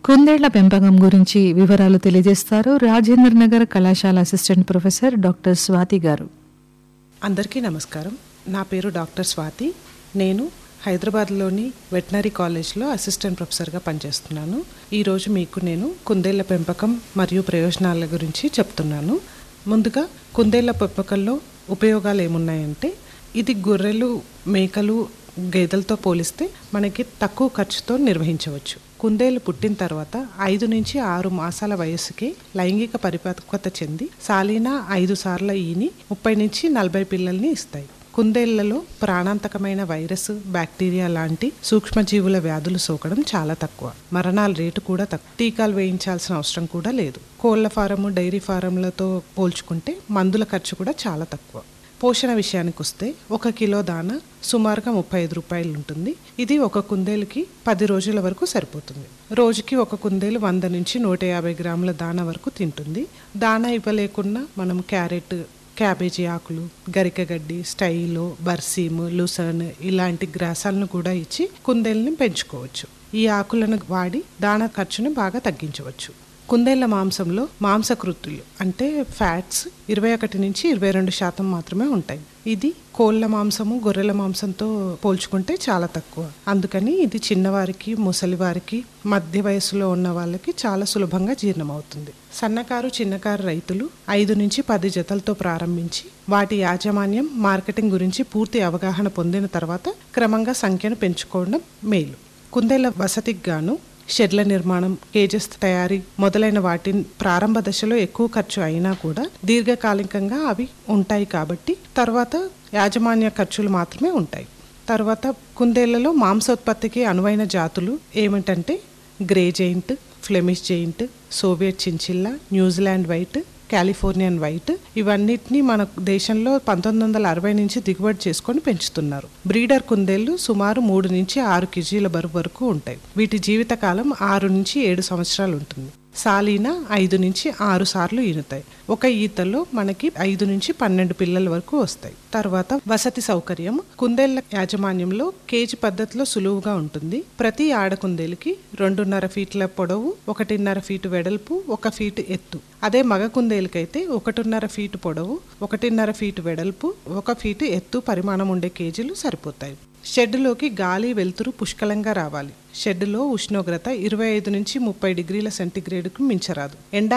కుందేళ్ల పెంపకం గురించి వివరాలు తెలియజేస్తారు రాజేంద్ర నగర్ కళాశాల అసిస్టెంట్ ప్రొఫెసర్ డాక్టర్ స్వాతి గారు. అందరికీ నమస్కారం. నా పేరు డాక్టర్ స్వాతి. నేను హైదరాబాద్లోని వెటనరీ కాలేజ్లో అసిస్టెంట్ ప్రొఫెసర్గా పనిచేస్తున్నాను. ఈరోజు మీకు నేను కుందేళ్ల పెంపకం మరియు ప్రయోజనాల గురించి చెప్తున్నాను. ముందుగా కుందేళ్ల పెంపకంలో ఉపయోగాలు ఏమున్నాయంటే, ఇది గొర్రెలు, మేకలు, గేదెలతో పోలిస్తే మనకి తక్కువ ఖర్చుతో నిర్వహించవచ్చు. కుందేళ్లు పుట్టిన తర్వాత 5 నుంచి 6 మాసాల వయస్సుకే లైంగిక పరిపక్వత చెంది సాలీనా 5 సార్ల ఈని 30 నుంచి 40 పిల్లల్ని ఇస్తాయి. కుందేళ్లలో ప్రాణాంతకమైన వైరస్, బ్యాక్టీరియా లాంటి సూక్ష్మజీవుల వ్యాధులు సోకడం చాలా తక్కువ. మరణాల రేటు కూడా తక్కువ. టీకాలు వేయించాల్సిన అవసరం కూడా లేదు. కోళ్ల ఫారము, డైరీ ఫారంలతో పోల్చుకుంటే మందుల ఖర్చు కూడా చాలా తక్కువ. పోషణ విషయానికి వస్తే 1 కిలో దానా సుమారుగా 35 రూపాయలు ఉంటుంది. ఇది ఒక కుందేలుకి 10 రోజుల వరకు సరిపోతుంది. రోజుకి ఒక కుందేలు 100 నుంచి 150 గ్రాముల దానా వరకు తింటుంది. దానా ఇవ్వలేకున్నా మనం క్యారెట్, క్యాబేజీ ఆకులు, గరికగడ్డి, స్టైలో, బర్సీము, లూసర్న్ ఇలాంటి గ్రాసాలను కూడా ఇచ్చి కుందేళ్ళని పెంచుకోవచ్చు. ఈ ఆకులను వాడి దానా ఖర్చుని బాగా తగ్గించవచ్చు. కుందేళ్ల మాంసంలో మాంసకృతులు అంటే ఫ్యాట్స్ 21 నుంచి 22% మాత్రమే ఉంటాయి. ఇది కోళ్ల మాంసము, గొర్రెల మాంసంతో పోల్చుకుంటే చాలా తక్కువ. అందుకని ఇది చిన్నవారికి, ముసలివారికి, మధ్య వయసులో ఉన్న వాళ్ళకి చాలా సులభంగా జీర్ణమవుతుంది. సన్నకారు, చిన్నకారు రైతులు 5 నుంచి 10 జతలతో ప్రారంభించి వాటి యాజమాన్యం, మార్కెటింగ్ గురించి పూర్తి అవగాహన పొందిన తర్వాత క్రమంగా సంఖ్యను పెంచుకోవడం మేలు. కుందేళ్ల వసతికి గాను షెడ్ల నిర్మాణం, కేజెస్ తయారీ మొదలైన వాటి ప్రారంభ దశలో ఎక్కువ ఖర్చు అయినా కూడా దీర్ఘకాలికంగా అవి ఉంటాయి కాబట్టి తర్వాత యాజమాన్య ఖర్చులు మాత్రమే ఉంటాయి. తర్వాత కుందేళ్లలో మాంసోత్పత్తికి అనువైన జాతులు ఏమిటంటే grey giant, Flemish giant, Soviet చించిల్లా, New Zealand white, Californian white ఇవన్నిటిని మన దేశంలో 1960 నుంచి దిగుబడి చేసుకొని పెంచుతున్నారు. బ్రీడర్ కుందేళ్లు సుమారు 3 నుంచి 6 కేజీల బరువు వరకు ఉంటాయి. వీటి జీవితకాలం 6 నుంచి 7 సంవత్సరాలు ఉంటుంది. సాలీనా 5 నుంచి 6 సార్లు ఈనుతాయి. ఒక ఈతలో మనకి 5 నుంచి 12 పిల్లల వరకు వస్తాయి. తర్వాత వసతి సౌకర్యం. కుందేళ్ల యాజమాన్యంలో కేజీ పద్ధతిలో సులువుగా ఉంటుంది. ప్రతి ఆడ కుందేలుకి 2.5 ఫీట్ల పొడవు, 1.5 ఫీటు వెడల్పు, 1 ఫీటు ఎత్తు. అదే మగ కుందేలుకైతే 1.5 ఫీటు పొడవు, 1.5 ఫీటు వెడల్పు, 1 ఫీటు ఎత్తు పరిమాణం ఉండే కేజీలు సరిపోతాయి. షెడ్డులోకి గాలి, వెలుతురు పుష్కలంగా రావాలి. షెడ్డులో ఉష్ణోగ్రత 25 నుంచి 30 డిగ్రీల సెంటీగ్రేడ్కు మించరాదు.